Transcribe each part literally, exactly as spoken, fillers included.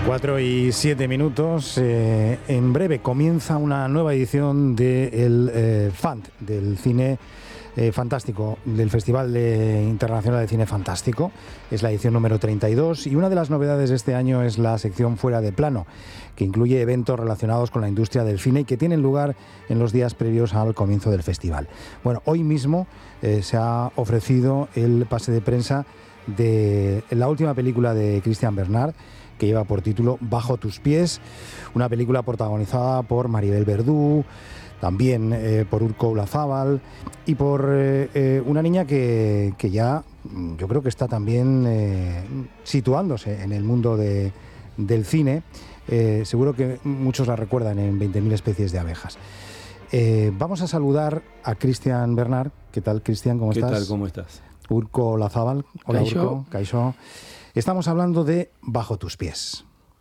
Cuatro y siete minutos. Eh, en breve comienza una nueva edición del eh, F A N T, del cine eh, fantástico, del Festival de Internacional de Cine Fantástico. Es la edición número treinta y dos y una de las novedades de este año es la sección Fuera de Plano, que incluye eventos relacionados con la industria del cine y que tienen lugar en los días previos al comienzo del festival. Bueno, hoy mismo eh, se ha ofrecido el pase de prensa de la última película de Christian Bernard, que lleva por título Bajo tus pies, una película protagonizada por Maribel Verdú, también eh, por Urko Olazábal y por eh, eh, una niña que, que ya yo creo que está también eh, situándose en el mundo de, del cine. Eh, seguro que muchos la recuerdan en veinte mil especies de abejas. Eh, vamos a saludar a Christian Bernard. ¿Qué tal, Christian? ¿Cómo ¿Qué estás? ¿Qué tal? ¿Cómo estás? Urko Olazábal. Hola, Kaixo. Urko. Kaixo. Estamos hablando de Bajo tus pies.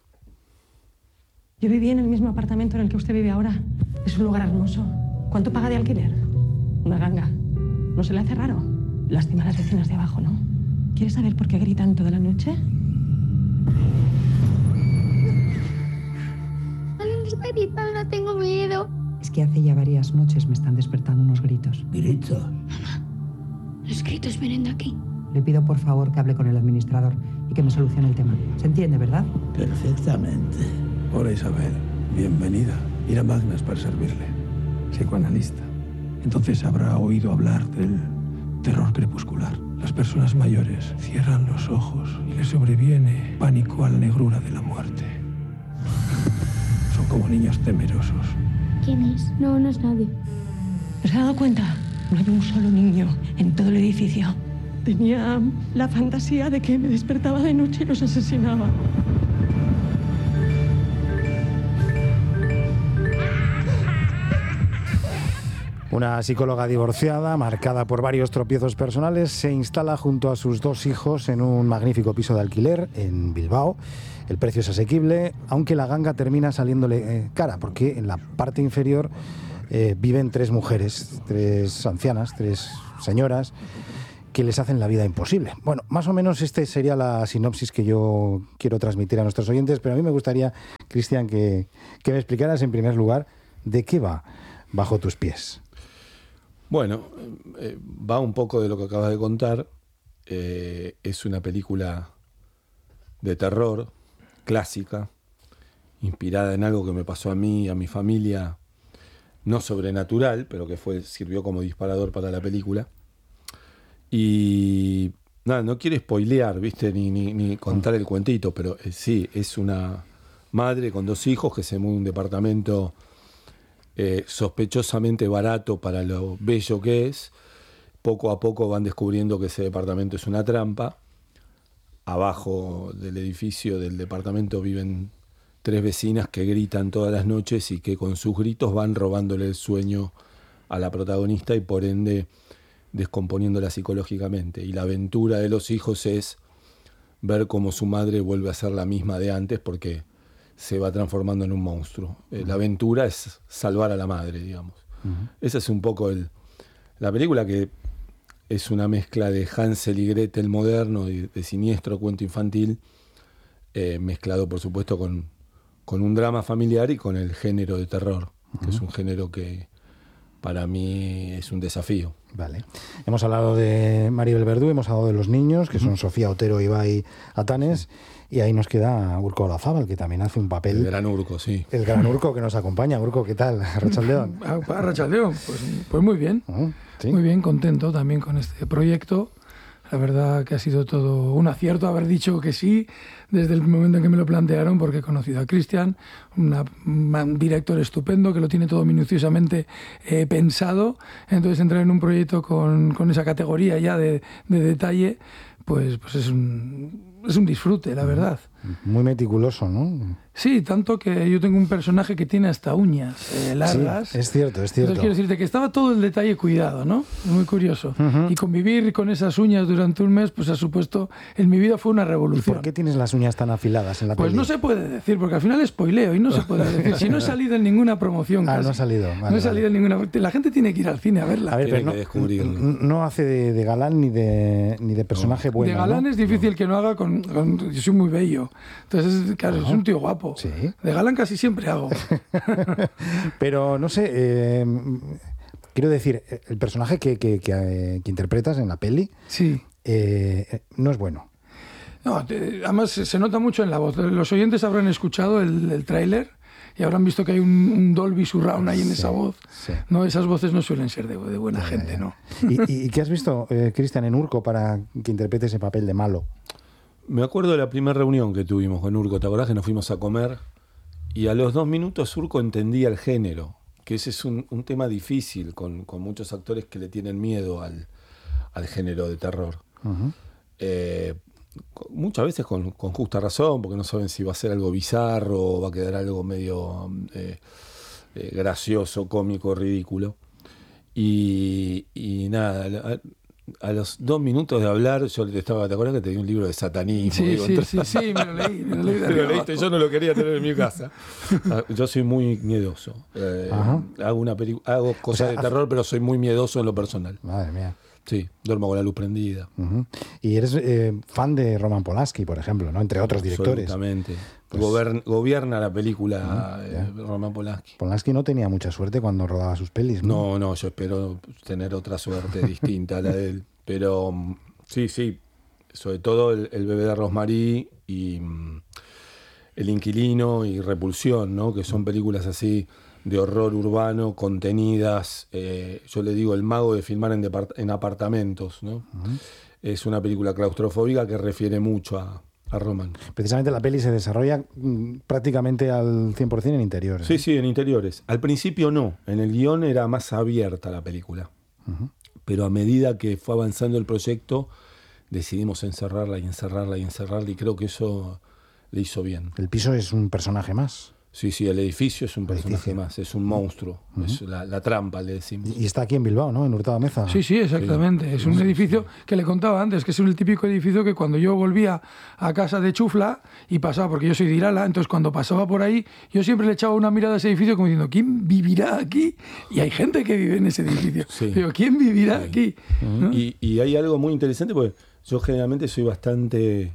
Yo viví en el mismo apartamento en el que usted vive ahora. Es un lugar hermoso. ¿Cuánto paga de alquiler? Una ganga. ¿No se le hace raro? Lástima a las vecinas de abajo, ¿no? ¿Quieres saber por qué gritan toda la noche? Los gritan, tengo miedo. Es que hace ya varias noches me están despertando unos gritos. ¿Gritos? Los gritos vienen de aquí. Le pido por favor que hable con el administrador y que me solucione el tema. ¿Se entiende, verdad? Perfectamente. Hola Isabel, bienvenida. Ira Magnas para servirle. Psicoanalista. Entonces habrá oído hablar del terror crepuscular. Las personas mayores cierran los ojos y les sobreviene pánico a la negrura de la muerte. Son como niños temerosos. ¿Quién es? No, no es nadie. ¿Os ha dado cuenta? No hay un solo niño en todo el edificio. Tenía la fantasía de que me despertaba de noche y los asesinaba. Una psicóloga divorciada, marcada por varios tropiezos personales, se instala junto a sus dos hijos en un magnífico piso de alquiler en Bilbao. El precio es asequible, aunque la ganga termina saliéndole eh, cara, porque en la parte inferior eh, viven tres mujeres, tres ancianas, tres señoras, que les hacen la vida imposible. Bueno, más o menos esta sería la sinopsis que yo quiero transmitir a nuestros oyentes, pero a mí me gustaría, Christian, que, que me explicaras en primer lugar de qué va Bajo tus pies. Bueno, eh, va un poco de lo que acabas de contar. Eh, es una película de terror clásica, inspirada en algo que me pasó a mí y a mi familia, no sobrenatural, pero que fue sirvió como disparador para la película. Y nada, no quiero spoilear, ¿viste? Ni, ni, ni contar el cuentito, pero eh, sí, es una madre con dos hijos que se muda a un departamento eh, sospechosamente barato para lo bello que es. Poco a poco van descubriendo que ese departamento es una trampa. Abajo del edificio del departamento viven tres vecinas que gritan todas las noches y que con sus gritos van robándole el sueño a la protagonista y por ende descomponiéndola psicológicamente. Y la aventura de los hijos es ver cómo su madre vuelve a ser la misma de antes porque se va transformando en un monstruo. Uh-huh. La aventura es salvar a la madre, digamos. Uh-huh. Esa es un poco el, la película, que es una mezcla de Hansel y Gretel moderno, de, de siniestro cuento infantil, eh, mezclado por supuesto con, con un drama familiar y con el género de terror, uh-huh. que es un género que para mí es un desafío. Vale. Hemos hablado de Maribel Verdú, hemos hablado de los niños, que son uh-huh. Sofía Otero y Ibai Atanes, y ahí nos queda Urko Olazábal, que también hace un papel... El gran Urko, sí. El gran Urko que nos acompaña. Urko, ¿qué tal? Arratsaldeon. Arratsaldeon, pues, pues muy bien. Uh-huh. ¿Sí? Muy bien, contento también con este proyecto. La verdad que ha sido todo un acierto haber dicho que sí desde el momento en que me lo plantearon, porque he conocido a Christian, una, un director estupendo que lo tiene todo minuciosamente eh, pensado. Entonces entrar en un proyecto con, con esa categoría ya de, de detalle, pues, pues es un, es un disfrute, la verdad. Muy meticuloso, ¿no? Sí, tanto que yo tengo un personaje que tiene hasta uñas eh, largas. Sí, es cierto, es cierto. Entonces quiero decirte que estaba todo el detalle cuidado, ¿no? Muy curioso. Uh-huh. Y convivir con esas uñas durante un mes, pues ha supuesto, en mi vida fue una revolución. ¿Y por qué tienes las uñas tan afiladas en la Pues peli? no se puede decir, porque al final spoileo y no se puede decir. Si no he salido en ninguna promoción. Ah, casi. no ha salido. Vale, no he vale. salido en ninguna. La gente tiene que ir al cine a verla. A ver, pero no, no hace de, de galán ni de, ni de personaje no. bueno. De galán ¿no? es difícil no. que no haga con con, con... Yo soy muy bello. Entonces, claro, Ajá. es un tío guapo. Sí. De galán casi siempre hago. Pero no sé, eh, quiero decir, el personaje que, que, que, eh, que interpretas en la peli Sí. eh, no es bueno. No, te- además se, se nota mucho en la voz. Los oyentes habrán escuchado el, el tráiler y habrán visto que hay un, un Dolby Surround ahí en Sí, esa voz. sí. No, esas voces no suelen ser de, de buena gente, ¿no? ¿Y, y, y qué has visto, eh, Cristian, en Urco para que interprete ese papel de malo? Me acuerdo de la primera reunión que tuvimos con Urco, ¿te acordás que nos fuimos a comer? Y a los dos minutos Urco entendía el género, que ese es un, un tema difícil con, con muchos actores que le tienen miedo al, al género de terror. Uh-huh. Eh, muchas veces con, con justa razón, porque no saben si va a ser algo bizarro o va a quedar algo medio eh, eh, gracioso, cómico, ridículo. Y, y nada, a, a los dos minutos de hablar, yo te estaba, ¿te acuerdas que te di un libro de satanismo? Sí, Digo, sí, entonces- sí, sí, me lo leí. Me lo leí de Te lo arriba leíste, abajo. yo no lo quería tener en mi casa. Ah, Yo soy muy miedoso. Eh, Ajá. hago una peli- hago cosas O sea, de terror, pero soy muy miedoso en lo personal. Madre mía. Sí, duermo con la luz prendida. Uh-huh. Y eres eh, fan de Roman Polanski, por ejemplo, ¿no? Entre otros directores. Absolutamente. Pues- Gobern- gobierna la película Ah, eh, ya. Roman Polanski. Polanski no tenía mucha suerte cuando rodaba sus pelis, ¿no? No, no, yo espero tener otra suerte distinta a la de él. Pero mm, sí, sí. Sobre todo el, el bebé de Rosemary y mm, El inquilino y Repulsión, ¿no? Que son películas así de horror urbano, contenidas. Eh, yo le digo el mago de filmar en, depart- en apartamentos, ¿no? Uh-huh. Es una película claustrofóbica que refiere mucho a, a Roman. Precisamente la peli se desarrolla mm, prácticamente al cien por ciento en interiores. Sí, sí, en interiores. Al principio no. En el guión era más abierta la película. Uh-huh. Pero a medida que fue avanzando el proyecto, decidimos encerrarla y encerrarla y encerrarla, y creo que eso le hizo bien. El piso es un personaje más. Sí, sí, el edificio es un personaje edificio. más, es un monstruo, Uh-huh. es la, la trampa, le decimos. Y está aquí en Bilbao, ¿no? En Hurtado Meza. Sí, sí, exactamente. Es un edificio que le contaba antes, que es el típico edificio que cuando yo volvía a casa de Chufla y pasaba, porque yo soy de Irala, entonces cuando pasaba por ahí, yo siempre le echaba una mirada a ese edificio como diciendo, ¿quién vivirá aquí? Y hay gente que vive en ese edificio. Sí. Digo, ¿quién vivirá Sí. aquí? ¿No? Y, y hay algo muy interesante, porque yo generalmente soy bastante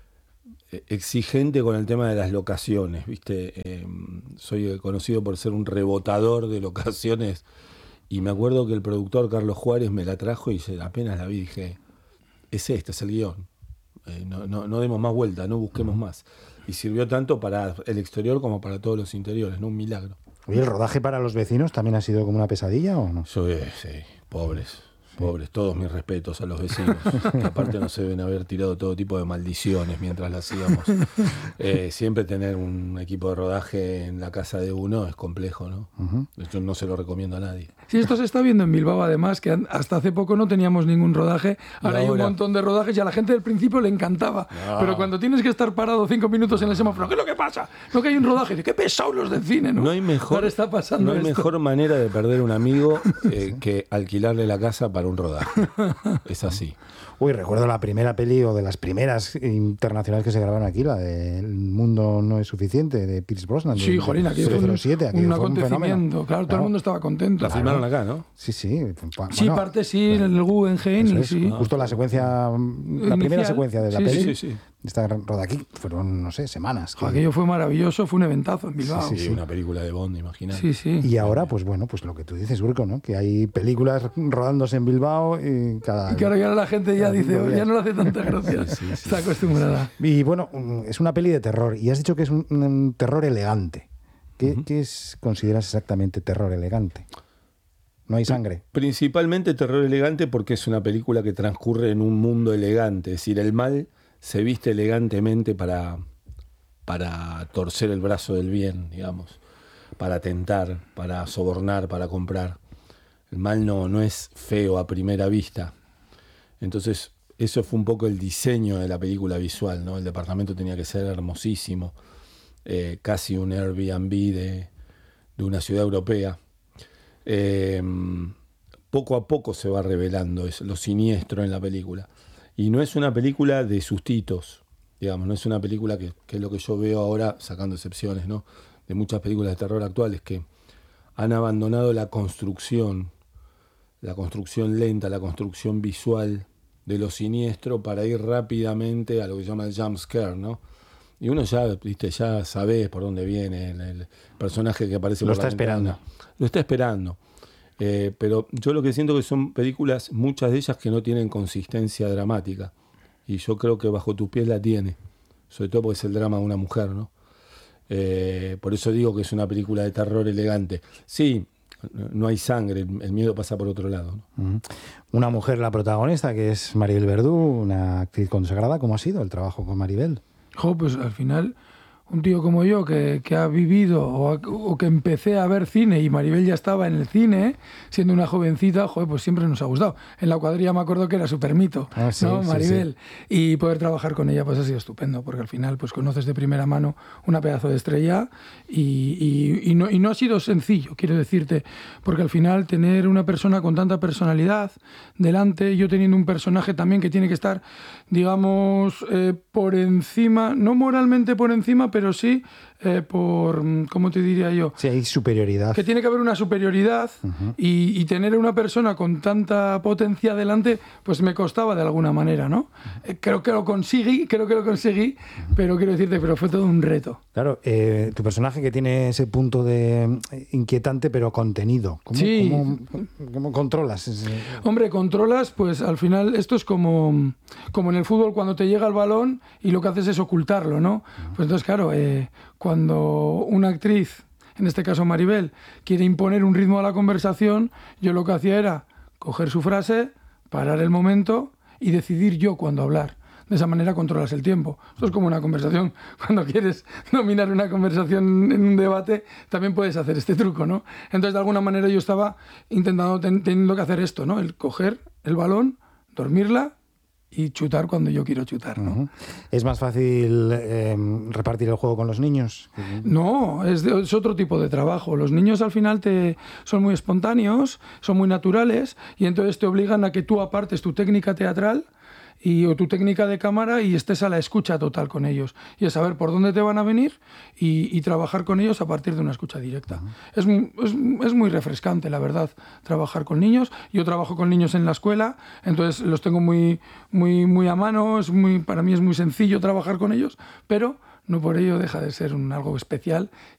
eh, exigente con el tema de las locaciones, ¿viste? Eh, soy conocido por ser un rebotador de locaciones, y me acuerdo que el productor Carlos Juárez me la trajo y se- apenas la vi dije, es este, es el guión. Eh, no, no, no demos más vuelta, no busquemos más. Y sirvió tanto para el exterior como para todos los interiores, ¿no? Un milagro. Oye, ¿el rodaje para los vecinos también ha sido como una pesadilla o no? Yo, eh, sí, pobres, pobres, todos mis respetos a los vecinos, que aparte nos deben haber tirado todo tipo de maldiciones mientras la hacíamos. Eh, siempre tener un equipo de rodaje en la casa de uno es complejo, ¿no? Uh-huh. Yo no se lo recomiendo a nadie. Sí, esto se está viendo en Bilbao, además, que an- hasta hace poco no teníamos ningún rodaje. Ahora hay un ahora? montón de rodajes y a la gente del principio le encantaba. No. Pero cuando tienes que estar parado cinco minutos en el semáforo, ¿qué es lo que pasa? No, que hay un rodaje. Dice, qué pesados los del cine, ¿no? No hay mejor, Ahora está pasando no hay esto. mejor manera de perder un amigo eh, que alquilarle la casa para un rodaje. Es así. Uy, recuerdo la primera peli o de las primeras internacionales que se grabaron aquí, la de El mundo no es suficiente, de Pierce Brosnan. Sí, de jolín, aquí fue un, cero cero siete, aquello un fue un fenómeno. acontecimiento. Claro, todo el mundo estaba contento. La filmaron acá, ¿no? Sí, sí. pa- Sí, bueno, parte sí, en el Guggenheim, eso y es, sí. justo la secuencia, la Inicial. primera secuencia de la Sí, peli, sí, sí. está rodada aquí, fueron, no sé, semanas. Jo, aquello fue maravilloso, fue un eventazo en Bilbao. Sí, Sí, una película de Bond, imagínate. sí, sí. Y ahora, pues bueno, pues lo que tú dices, Urco, ¿no? Que hay películas rodándose en Bilbao y cada... Y que ahora ya la gente ya cada dice, cinco "Oh, ya días". no le hace tanta gracia. Sí, sí, sí. Está acostumbrada. Y bueno, mm, es una peli de terror y has dicho que es un, un terror elegante. ¿Qué, Ujú. qué es, consideras exactamente terror elegante? No hay sangre. Principalmente terror elegante porque es una película que transcurre en un mundo elegante. Es decir, el mal se viste elegantemente para, para torcer el brazo del bien, digamos, para tentar, para sobornar, para comprar. El mal no, no es feo a primera vista. Entonces, eso fue un poco el diseño de la película visual, ¿no? El departamento tenía que ser hermosísimo, eh, casi un Airbnb de, de una ciudad europea. Eh, poco a poco se va revelando es lo siniestro en la película. Y no es una película de sustitos, digamos, no es una película que, que es lo que yo veo ahora, sacando excepciones, ¿no? De muchas películas de terror actuales que han abandonado la construcción, la construcción lenta, la construcción visual de lo siniestro para ir rápidamente a lo que se llama el jump scare, ¿no? Y uno ya, viste, ya sabe por dónde viene el, el personaje que aparece. Lo por está la esperando. ventana. Lo está esperando. Eh, pero yo lo que siento que son películas, muchas de ellas que no tienen consistencia dramática. Y yo creo que Bajo tus pies la tiene. Sobre todo porque es el drama de una mujer, ¿no? Eh, por eso digo que es una película de terror elegante. Sí, no hay sangre, el miedo pasa por otro lado, ¿no? Uh-huh. Una mujer, la protagonista, que es Maribel Verdú, una actriz consagrada. ¿Cómo ha sido el trabajo con Maribel? Jo, pues al final, un tío como yo que, que ha vivido o, ha, o que empecé a ver cine y Maribel ya estaba en el cine, siendo una jovencita, joder, pues siempre nos ha gustado. En La cuadrilla me acuerdo que era súper mito, ah, sí, ¿no? Sí, Maribel. Sí. Y poder trabajar con ella pues ha sido estupendo, porque al final pues conoces de primera mano una pedazo de estrella y, y, y, no, y no ha sido sencillo, quiero decirte, porque al final tener una persona con tanta personalidad delante, yo teniendo un personaje también que tiene que estar, digamos, eh, por encima, no moralmente por encima, pero sí eh, por, ¿cómo te diría yo? Sí, hay superioridad. Que tiene que haber una superioridad uh-huh. y, y tener una persona con tanta potencia delante, pues me costaba de alguna manera, ¿no? Uh-huh. Eh, creo que lo conseguí, creo que lo conseguí, uh-huh. pero quiero decirte, pero fue todo un reto. Claro, eh, tu personaje que tiene ese punto de inquietante, pero contenido. ¿Cómo, sí. ¿cómo, cómo controlas ese? Hombre, controlas, pues al final esto es como, como en el fútbol cuando te llega el balón y lo que haces es ocultarlo, ¿no? Uh-huh. Pues entonces, claro, eh, cuando una actriz, en este caso Maribel, quiere imponer un ritmo a la conversación, yo lo que hacía era coger su frase, parar el momento y decidir yo cuándo hablar. De esa manera controlas el tiempo. Esto es como una conversación. Cuando quieres dominar una conversación en un debate, también puedes hacer este truco, ¿no? Entonces, de alguna manera yo estaba intentando, ten, teniendo que hacer esto, ¿no? El coger el balón, dormirla y chutar cuando yo quiero chutar, ¿no? Uh-huh. ¿Es más fácil eh, repartir el juego con los niños? No, es, de, es otro tipo de trabajo. Los niños al final te, son muy espontáneos, son muy naturales y entonces te obligan a que tú apartes tu técnica teatral y, o tu técnica de cámara y estés a la escucha total con ellos y a saber por dónde te van a venir y, y trabajar con ellos a partir de una escucha directa. Uh-huh. Es, es, es muy refrescante, la verdad, trabajar con niños. Yo trabajo con niños en la escuela, entonces los tengo muy, muy, muy a mano, es muy, para mí es muy sencillo trabajar con ellos, pero no por ello deja de ser un, algo especial